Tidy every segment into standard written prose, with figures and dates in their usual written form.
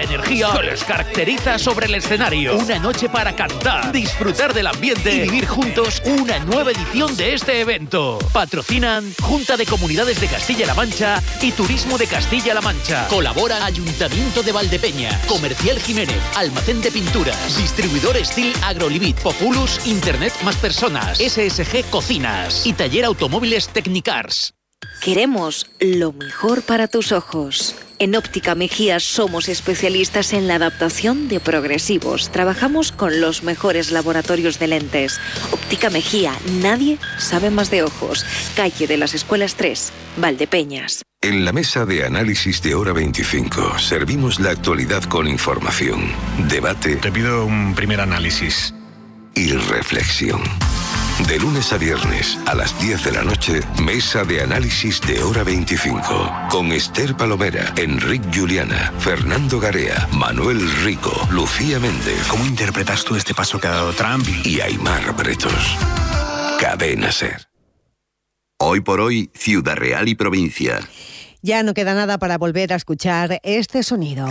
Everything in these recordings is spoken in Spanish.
energía que les caracteriza sobre el escenario. Una noche para cantar, disfrutar del ambiente y vivir juntos una nueva edición de este evento. Patrocinan Junta de Comunidades de Castilla-La Mancha y Turismo de Castilla-La Mancha. Colaboran Ayuntamiento de Valdepeñas, Comercial Jiménez, Almacén de Pinturas, Distribuidor Steel Agrolimit, Populus, Internet más Personas, SSG Cocinas y Taller Automóviles Technicars. Queremos lo mejor para tus ojos. En Óptica Mejías somos especialistas en la adaptación de progresivos. Trabajamos con los mejores laboratorios de lentes. Óptica Mejía, nadie sabe más de ojos. Calle de las Escuelas 3, Valdepeñas. En la mesa de análisis de Hora 25 servimos la actualidad con información, debate. Te pido un primer análisis. Y reflexión. De lunes a viernes a las 10 de la noche, mesa de análisis de Hora 25. Con Esther Palomera, Enric Juliana, Fernando Garea, Manuel Rico, Lucía Méndez. ¿Cómo interpretas tú este paso que ha dado Trump? Y Aimar Bretos. Cadena SER. Hoy por hoy, Ciudad Real y provincia. Ya no queda nada para volver a escuchar este sonido.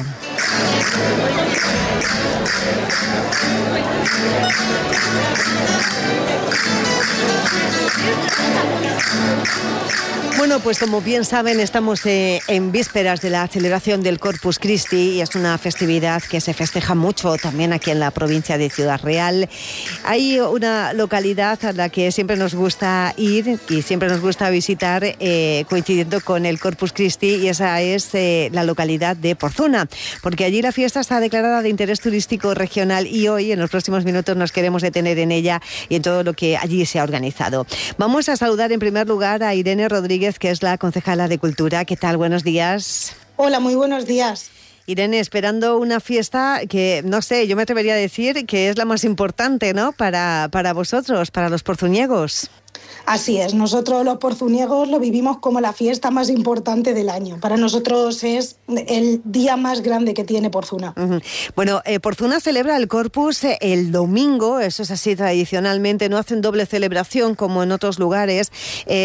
Bueno, pues como bien saben, estamos en vísperas de la celebración del Corpus Christi y es una festividad que se festeja mucho también aquí en la provincia de Ciudad Real. Hay una localidad a la que siempre nos gusta ir y siempre nos gusta visitar coincidiendo con el Corpus Christi, y esa es la localidad de Porzuna, porque allí la fiesta está declarada de interés turístico regional y hoy en los próximos minutos nos queremos detener en ella y en todo lo que allí se ha organizado. Vamos a saludar en primer lugar a Irene Rodríguez, que es la concejala de Cultura. ¿Qué tal? Buenos días. Hola, muy buenos días. Irene, esperando una fiesta que, no sé, yo me atrevería a decir que es la más importante, ¿no?, para vosotros, para los porzuniegos. Así es, nosotros los porzuniegos lo vivimos como la fiesta más importante del año. Para nosotros es el día más grande que tiene Porzuna. Uh-huh. Bueno, Porzuna celebra el Corpus el domingo, eso es así tradicionalmente, no hacen doble celebración como en otros lugares.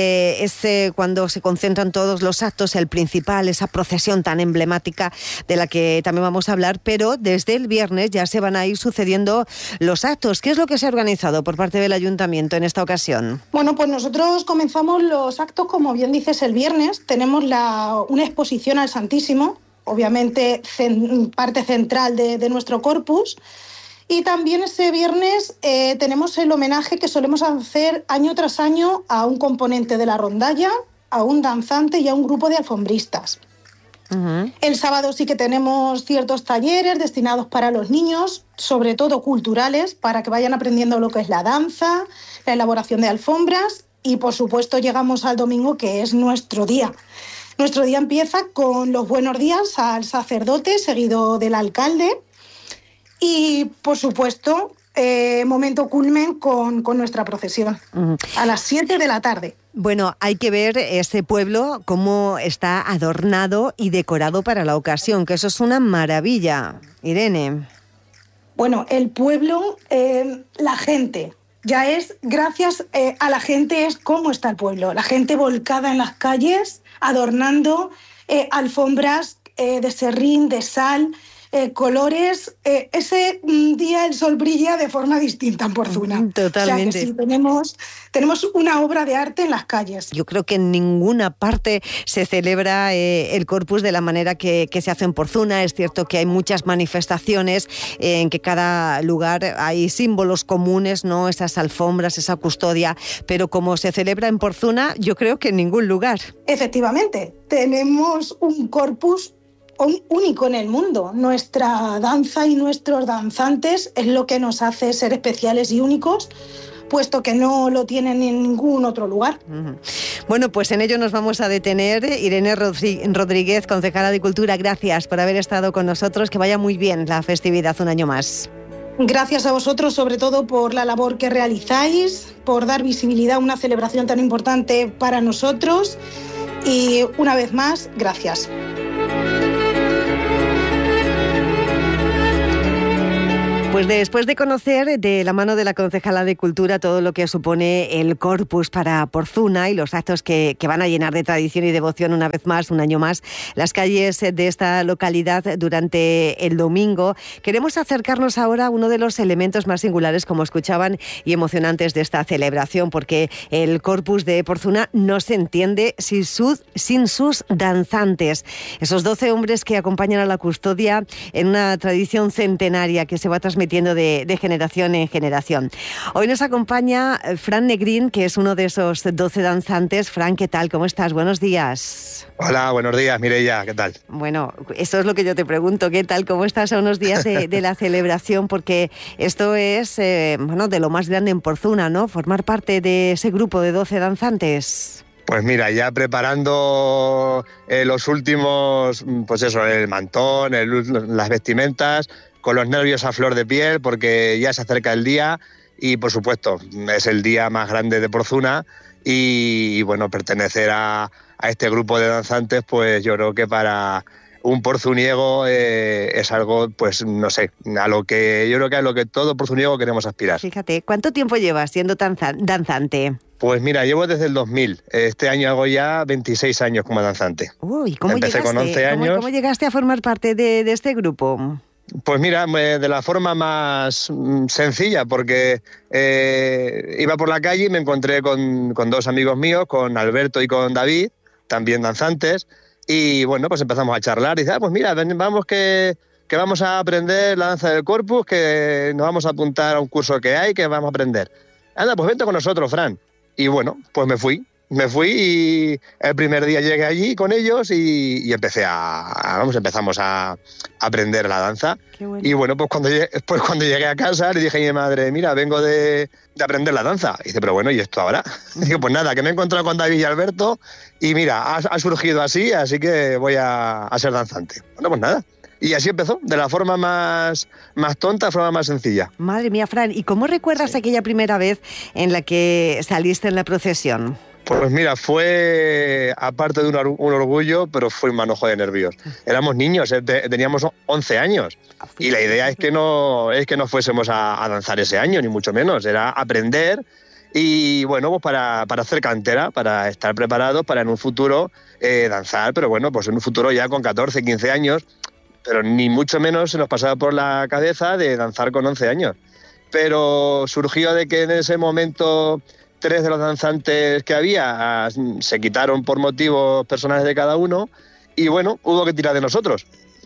Es cuando se concentran todos los actos, el principal, esa procesión tan emblemática de la que también vamos a hablar, pero desde el viernes ya se van a ir sucediendo los actos. ¿Qué es lo que se ha organizado por parte del Ayuntamiento en esta ocasión? Bueno, pues nosotros comenzamos los actos, como bien dices, el viernes. Tenemos una exposición al Santísimo, obviamente parte central de nuestro corpus. Y también ese viernes tenemos el homenaje que solemos hacer año tras año a un componente de la rondalla, a un danzante y a un grupo de alfombristas. Uh-huh. El sábado sí que tenemos ciertos talleres destinados para los niños, sobre todo culturales, para que vayan aprendiendo lo que es la danza, la elaboración de alfombras, y por supuesto llegamos al domingo, que es nuestro día. Nuestro día empieza con los buenos días al sacerdote, seguido del alcalde, y por supuesto momento culmen con nuestra procesión, a las 7 de la tarde. Bueno, hay que ver ese pueblo cómo está adornado y decorado para la ocasión, que eso es una maravilla. Irene. Bueno, el pueblo, la gente, ya es gracias a la gente es cómo está el pueblo. La gente volcada en las calles, adornando alfombras de serrín, de sal, colores. Ese día el sol brilla de forma distinta en Porzuna. Totalmente. O sea que sí, tenemos una obra de arte en las calles. Yo creo que en ninguna parte se celebra el Corpus de la manera que se hace en Porzuna. Es cierto que hay muchas manifestaciones en que cada lugar hay símbolos comunes, ¿no? Esas alfombras, esa custodia, pero como se celebra en Porzuna, yo creo que en ningún lugar. Efectivamente, tenemos un Corpus único en el mundo. Nuestra danza y nuestros danzantes es lo que nos hace ser especiales y únicos, puesto que no lo tienen en ningún otro lugar. Uh-huh. Bueno, pues en ello nos vamos a detener. Irene Rodríguez, concejala de Cultura, gracias por haber estado con nosotros. Que vaya muy bien la festividad un año más. Gracias a vosotros, sobre todo por la labor que realizáis, por dar visibilidad a una celebración tan importante para nosotros, y una vez más, gracias. Pues después de conocer de la mano de la concejala de Cultura todo lo que supone el Corpus para Porzuna y los actos que van a llenar de tradición y devoción una vez más, un año más, las calles de esta localidad durante el domingo, queremos acercarnos ahora a uno de los elementos más singulares, como escuchaban, y emocionantes de esta celebración, porque el Corpus de Porzuna no se entiende sin sus danzantes, esos 12 hombres que acompañan a la custodia en una tradición centenaria que se va transmitiendo de generación en generación. Hoy nos acompaña Fran Negrín, que es uno de esos 12 danzantes. Fran, ¿qué tal? ¿Cómo estás? Buenos días. Hola, buenos días, Mireia, ¿qué tal? Bueno, eso es lo que yo te pregunto, ¿qué tal? ¿Cómo estás a unos días de la celebración? Porque esto es, de lo más grande en Porzuna, ¿no? Formar parte de ese grupo de 12 danzantes. Pues mira, ya preparando los últimos, pues eso, el mantón, las vestimentas, con los nervios a flor de piel, porque ya se acerca el día y, por supuesto, es el día más grande de Porzuna y bueno, pertenecer a este grupo de danzantes, pues yo creo que para un porzuniego es algo, pues no sé, yo creo que a lo que todo porzuniego queremos aspirar. Fíjate, ¿cuánto tiempo llevas siendo danzante? Pues mira, llevo desde el 2000. Este año hago ya 26 años como danzante. Uy, ¿cómo Empecé llegaste? Con 11 años. ¿Cómo llegaste a formar parte de este grupo? Pues mira, de la forma más sencilla, porque iba por la calle y me encontré con dos amigos míos, con Alberto y con David, también danzantes, y bueno, pues empezamos a charlar y dice, pues mira, vamos que vamos a aprender la danza del Corpus, que nos vamos a apuntar a un curso que hay, que vamos a aprender. Anda, pues vente con nosotros, Fran. Y bueno, pues me fui y el primer día llegué allí con ellos y empezamos a aprender la danza. Qué bueno. Y bueno, pues cuando llegué a casa le dije a mi madre, mira, vengo de aprender la danza. Y dice, pero bueno, ¿y esto ahora? Y digo, pues nada, que me he encontrado con David y Alberto y mira, ha surgido así que voy a ser danzante. Bueno, pues nada. Y así empezó, de la forma más tonta, forma más sencilla. Madre mía, Fran, ¿y cómo recuerdas aquella primera vez en la que saliste en la procesión? Pues mira, fue, aparte de un orgullo, pero fue un manojo de nervios. Éramos niños, teníamos 11 años. Y la idea es que no fuésemos a danzar ese año, ni mucho menos. Era aprender y, bueno, pues para hacer cantera, para estar preparados para en un futuro danzar. Pero bueno, pues en un futuro ya con 14, 15 años, pero ni mucho menos se nos pasaba por la cabeza de danzar con 11 años. Pero surgió de que en ese momento 3 de los danzantes que había se quitaron por motivos personales de cada uno y bueno, hubo que tirar de nosotros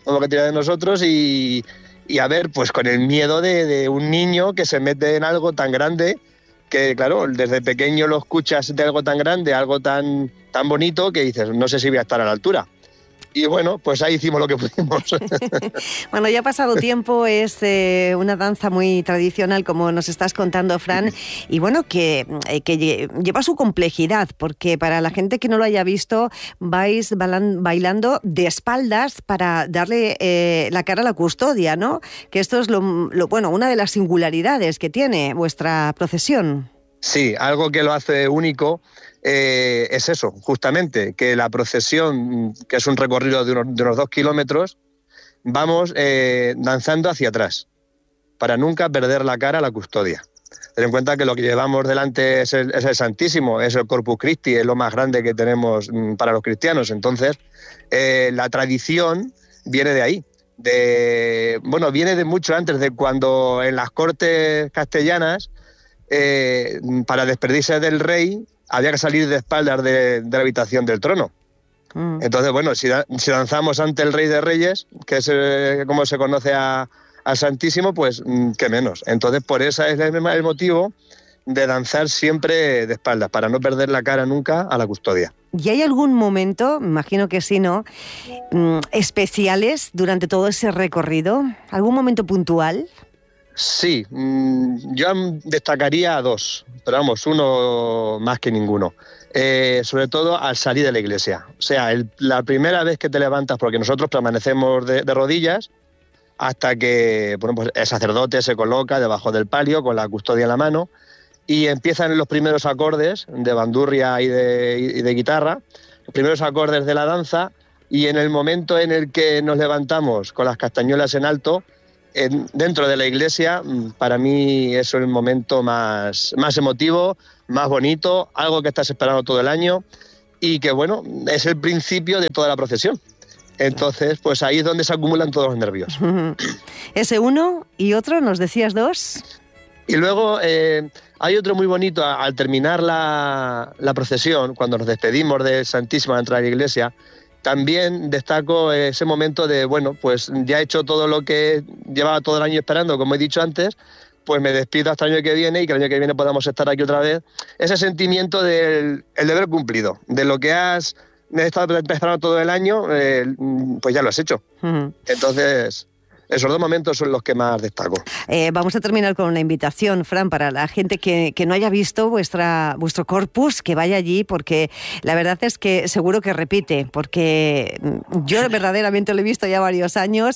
y a ver, pues con el miedo de un niño que se mete en algo tan grande que claro, desde pequeño lo escuchas de algo tan grande, algo tan bonito que dices, no sé si voy a estar a la altura. Y bueno, pues ahí hicimos lo que pudimos. Bueno, ya ha pasado tiempo, es una danza muy tradicional, como nos estás contando, Fran, y bueno, que lleva su complejidad, porque para la gente que no lo haya visto, vais bailando de espaldas para darle la cara a la custodia, ¿no? Que esto es una de las singularidades que tiene vuestra procesión. Sí, algo que lo hace único es eso, justamente, que la procesión, que es un recorrido de unos 2 kilómetros, vamos danzando hacia atrás, para nunca perder la cara a la custodia. Ten en cuenta que lo que llevamos delante es el Santísimo, es el Corpus Christi, es lo más grande que tenemos para los cristianos. Entonces, la tradición viene de ahí. Viene de mucho antes, de cuando en las cortes castellanas, para despedirse del rey, había que salir de espaldas de la habitación del trono. Entonces, bueno, si danzamos ante el Rey de Reyes, que es como se conoce al Santísimo, pues qué menos. Entonces, por eso es el motivo de danzar siempre de espaldas, para no perder la cara nunca a la custodia. ¿Y hay algún momento, me imagino que sí, ¿no?, especiales durante todo ese recorrido? ¿Algún momento puntual? Sí, yo destacaría 2, pero vamos, uno más que ninguno. Sobre todo al salir de la iglesia. O sea, la primera vez que te levantas, porque nosotros permanecemos de rodillas hasta que pues el sacerdote se coloca debajo del palio con la custodia en la mano y empiezan los primeros acordes de bandurria y de guitarra, los primeros acordes de la danza, y en el momento en el que nos levantamos con las castañuelas en alto, dentro de la iglesia, para mí es el momento más emotivo, más bonito, algo que estás esperando todo el año y que, bueno, es el principio de toda la procesión. Entonces, pues ahí es donde se acumulan todos los nervios. Ese uno y otro, nos decías 2. Y luego hay otro muy bonito al terminar la procesión, cuando nos despedimos del Santísimo al entrar a la iglesia. También destaco ese momento de, bueno, pues ya he hecho todo lo que llevaba todo el año esperando, como he dicho antes, pues me despido hasta el año que viene y que el año que viene podamos estar aquí otra vez. Ese sentimiento del deber cumplido, de lo que has estado esperando todo el año, pues ya lo has hecho. Entonces, esos 2 momentos son los que más destaco. Vamos a terminar con una invitación, Fran, para la gente que no haya visto vuestro corpus, que vaya allí, porque la verdad es que seguro que repite, porque yo verdaderamente lo he visto ya varios años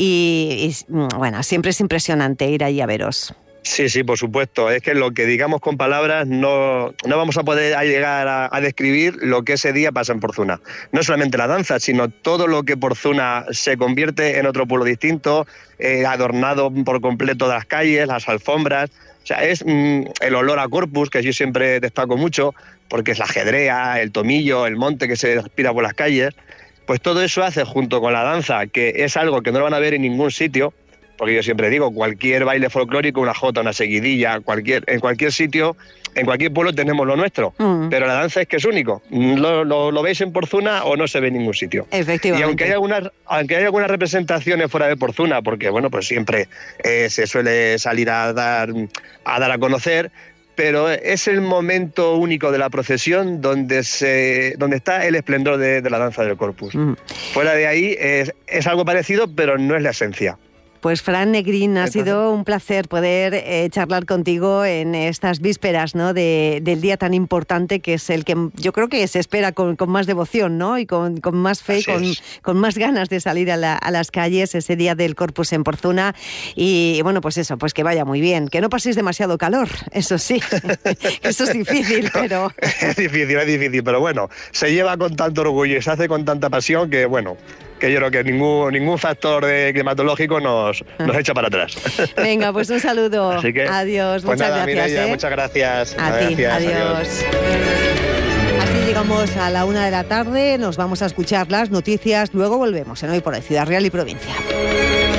y bueno, siempre es impresionante ir allí a veros. Sí, por supuesto. Es que lo que digamos con palabras no vamos a poder llegar a describir lo que ese día pasa en Porzuna. No solamente la danza, sino todo lo que Porzuna se convierte en otro pueblo distinto, adornado por completo de las calles, las alfombras. O sea, es el olor a corpus, que yo siempre destaco mucho, porque es la jedrea, el tomillo, el monte que se respira por las calles. Pues todo eso hace, junto con la danza, que es algo que no lo van a ver en ningún sitio, porque yo siempre digo, cualquier baile folclórico, una jota, una seguidilla, en cualquier sitio, en cualquier pueblo tenemos lo nuestro, pero la danza es que es único. Lo veis en Porzuna o no se ve en ningún sitio. Efectivamente. Y aunque hay algunas representaciones fuera de Porzuna, porque bueno, pues siempre se suele salir a dar a conocer, pero es el momento único de la procesión donde está el esplendor de la danza del Corpus. Fuera de ahí es algo parecido, pero no es la esencia. Pues Fran Negrín, ha sido un placer poder charlar contigo en estas vísperas, ¿no?, del día tan importante que es el que yo creo que se espera con más devoción, ¿no?, y con más fe, con más ganas de salir a las calles ese día del Corpus en Porzuna. Y bueno, pues eso, pues que vaya muy bien, que no paséis demasiado calor, eso sí, eso es difícil, pero... Es difícil, pero bueno, se lleva con tanto orgullo y se hace con tanta pasión que bueno... que yo creo que ningún factor climatológico nos echa para atrás. Venga, pues un saludo. Así que, adiós, pues muchas nada, gracias. Mireia, muchas gracias. A ti, gracias, adiós. Así llegamos a la 1 de la tarde, nos vamos a escuchar las noticias, luego volvemos en Hoy por Hoy, Ciudad Real y Provincia.